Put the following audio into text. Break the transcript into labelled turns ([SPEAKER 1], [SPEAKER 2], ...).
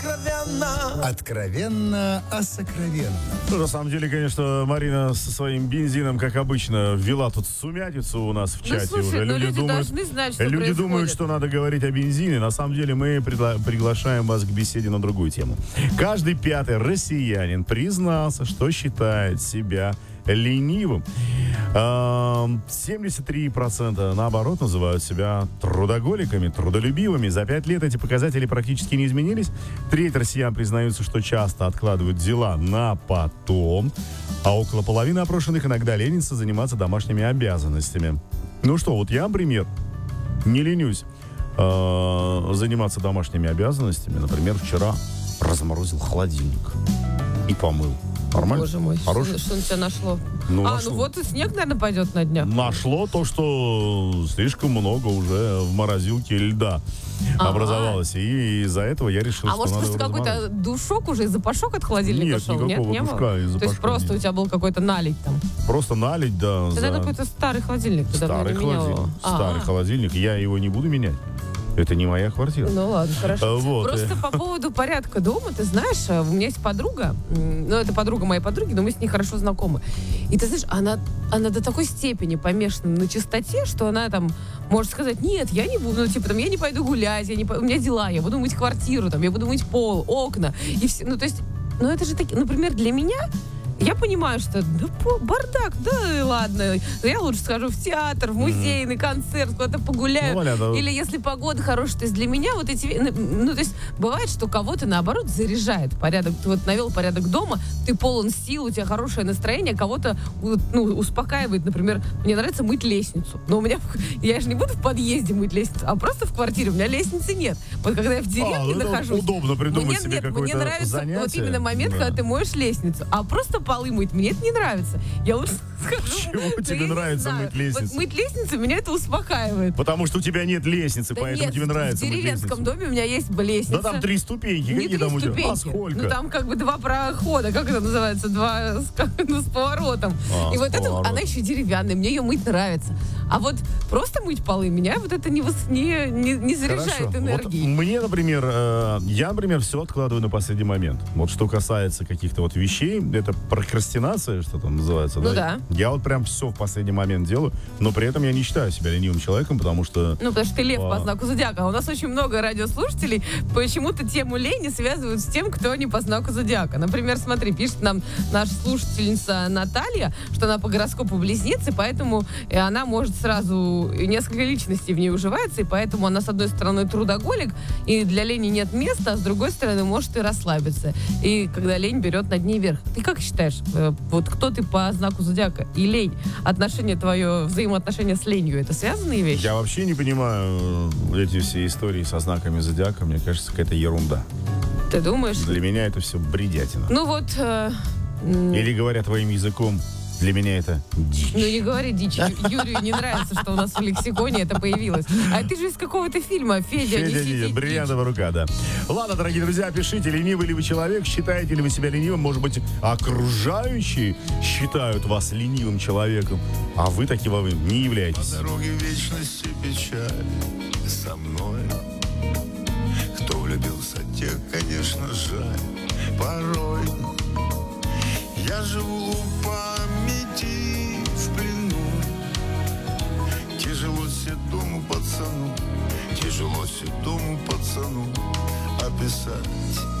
[SPEAKER 1] Откровенно о сокровенном.
[SPEAKER 2] Ну, на самом деле, конечно, Марина со своим бензином, как обычно, ввела тут сумятицу у нас в чате.
[SPEAKER 3] Слушай,
[SPEAKER 2] уже.
[SPEAKER 3] люди должны знать, что
[SPEAKER 2] люди
[SPEAKER 3] происходит.
[SPEAKER 2] думают, что надо говорить о бензине. На самом деле мы приглашаем вас к беседе на другую тему. Каждый пятый россиянин признался, что считает себя ленивым. 73% наоборот называют себя трудоголиками, трудолюбивыми. За 5 лет эти показатели практически не изменились. Треть россиян признаются, что часто откладывают дела на потом, а около половины опрошенных иногда ленятся заниматься домашними обязанностями. Ну что, вот я, например, не ленюсь заниматься домашними обязанностями. Например, вчера разморозил холодильник и помыл. Нормально?
[SPEAKER 3] Боже мой, что на тебя нашло?
[SPEAKER 2] Нашло.
[SPEAKER 3] Ну вот и снег, наверное, пойдет на днях.
[SPEAKER 2] Нашло то, что слишком много уже в морозилке льда образовалось. И из-за этого я решил, что
[SPEAKER 3] может,
[SPEAKER 2] надо
[SPEAKER 3] просто какой-то душок уже, запашок от холодильника шел?
[SPEAKER 2] Никакого
[SPEAKER 3] Не
[SPEAKER 2] душка
[SPEAKER 3] было?
[SPEAKER 2] и запашка
[SPEAKER 3] То есть просто
[SPEAKER 2] нет.
[SPEAKER 3] у тебя был какой-то налить там?
[SPEAKER 2] Просто налить, да.
[SPEAKER 3] Это, наверное, какой-то старый холодильник. Ты давно
[SPEAKER 2] Старый
[SPEAKER 3] не менял его.
[SPEAKER 2] холодильник. Старый холодильник. Я его не буду менять. Это не моя квартира.
[SPEAKER 3] Ну ладно, хорошо.
[SPEAKER 2] Вот.
[SPEAKER 3] Просто по поводу порядка дома, ты знаешь, у меня есть подруга, ну это подруга моей подруги, но мы с ней хорошо знакомы. И ты знаешь, она до такой степени помешана на чистоте, что она там может сказать: нет, я не буду, ну типа там я не пойду гулять, у меня дела, я буду мыть квартиру, там, я буду мыть пол, окна. И все, ну то есть, ну это же такие, например, для меня. Я понимаю, что бардак, да ладно, я лучше схожу в театр, в музей, на концерт, куда-то погуляю. Или если погода хорошая, то есть для меня вот эти... Ну, то есть бывает, что кого-то, наоборот, заряжает порядок. Ты вот навел порядок дома, ты полон сил, у тебя хорошее настроение, кого-то успокаивает. Например, мне нравится мыть лестницу. Но у меня... Я же не буду в подъезде мыть лестницу, а просто в квартире. У меня лестницы нет. Вот когда я в деревне нахожусь...
[SPEAKER 2] Удобно придумать себе какое-то
[SPEAKER 3] мне нравится
[SPEAKER 2] занятие.
[SPEAKER 3] вот именно момент, когда ты моешь лестницу. А просто полы мыть, мне это не нравится. Я лучше скажу.
[SPEAKER 2] Почему тебе нравится мыть лестницу?
[SPEAKER 3] Вот мыть лестницу меня это успокаивает.
[SPEAKER 2] Потому что у тебя нет лестницы,
[SPEAKER 3] Да
[SPEAKER 2] поэтому
[SPEAKER 3] нет,
[SPEAKER 2] тебе нравится
[SPEAKER 3] в
[SPEAKER 2] мыть лестницу.
[SPEAKER 3] деревенском доме у меня есть лестница.
[SPEAKER 2] Да там 3 ступеньки.
[SPEAKER 3] Не
[SPEAKER 2] Какие
[SPEAKER 3] 3
[SPEAKER 2] там у тебя?
[SPEAKER 3] ступеньки.
[SPEAKER 2] А сколько?
[SPEAKER 3] Ну там как бы 2 прохода, как это называется? 2 с поворотом. И вот это, она еще деревянная, мне ее мыть нравится. А вот просто мыть полы меня вот это не заряжает энергией.
[SPEAKER 2] Вот мне, например, я, например, все откладываю на последний момент. Вот что касается каких-то вот вещей, это прокрастинация, что там называется.
[SPEAKER 3] Ну да.
[SPEAKER 2] Я вот прям все в последний момент делаю, но при этом я не считаю себя ленивым человеком, потому что...
[SPEAKER 3] Ну, потому что ты лев по знаку зодиака. У нас очень много радиослушателей почему-то тему лени связывают с тем, кто не по знаку зодиака. Например, смотри, пишет нам наша слушательница Наталья, что она по гороскопу близнецы, поэтому она может сразу... Несколько личностей в ней уживается, и поэтому она, с одной стороны, трудоголик, и для лени нет места, а с другой стороны, может и расслабиться. И когда лень берет над ней верх. Ты как считаешь, вот кто ты по знаку зодиака и лень? Отношение твое, взаимоотношения с ленью, это связанные вещи?
[SPEAKER 2] Я вообще не понимаю эти все истории со знаками зодиака. Мне кажется, какая-то ерунда.
[SPEAKER 3] Ты думаешь?
[SPEAKER 2] Для меня это все бредятина.
[SPEAKER 3] Ну вот...
[SPEAKER 2] Или, говоря твоим языком, для меня это дичь.
[SPEAKER 3] Ну не говори дичь. Юрию не нравится, что у нас в лексиконе это появилось. А ты же из какого-то фильма. Федя, неси
[SPEAKER 2] бриллиантовая рука, да. Ладно, дорогие друзья, пишите, ленивый ли вы человек, считаете ли вы себя ленивым, может быть, окружающие считают вас ленивым человеком, а вы таковым не являетесь.
[SPEAKER 4] По дороге вечности печаль со мной. Кто влюбился, тех, конечно, жаль. Порой я живу у памяти в плену. Тяжело седому пацану, тяжело седому пацану описать